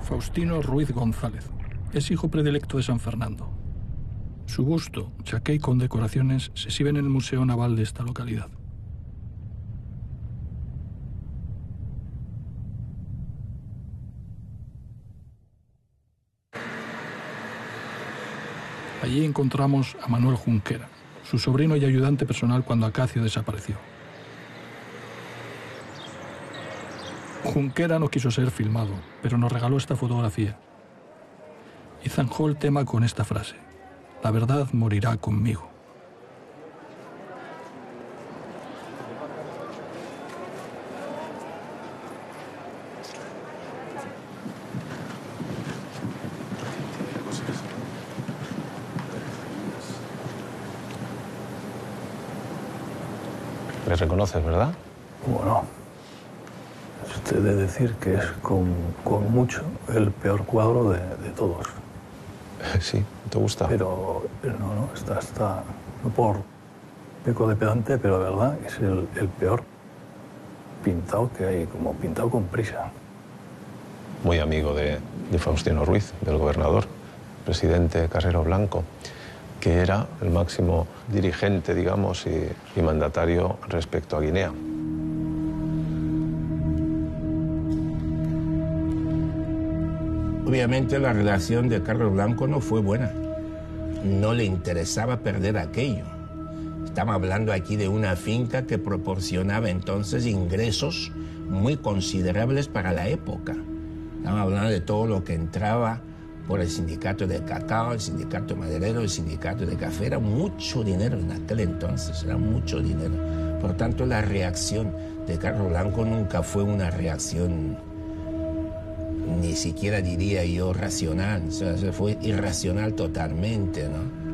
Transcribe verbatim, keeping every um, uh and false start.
Faustino Ruiz González. Es hijo predilecto de San Fernando. Su busto, chaqué y condecoraciones, se exhibe en el Museo Naval de esta localidad. Allí encontramos a Manuel Junquera, su sobrino y ayudante personal cuando Acacio desapareció. Junquera no quiso ser filmado, pero nos regaló esta fotografía. Y zanjó el tema con esta frase: la verdad morirá conmigo. Le reconoces, ¿verdad? Bueno, usted de decir que es con, con mucho el peor cuadro de, de todos. Sí, ¿te gusta? Pero no, no, está, está, no por peco de pedante, pero de verdad es el, el peor pintado que hay, como pintado con prisa. Muy amigo de, de Faustino Ruiz, del gobernador, presidente Carrero Blanco, que era el máximo dirigente, digamos, y, y mandatario respecto a Guinea. Obviamente la relación de Carlos Blanco no fue buena. No le interesaba perder aquello. Estamos hablando aquí de una finca que proporcionaba entonces ingresos muy considerables para la época. Estamos hablando de todo lo que entraba por el sindicato de cacao, el sindicato maderero, el sindicato de café. Era mucho dinero en aquel entonces, era mucho dinero. Por tanto, la reacción de Carlos Blanco nunca fue una reacción, ni siquiera diría yo racional, o sea, fue irracional totalmente, ¿no?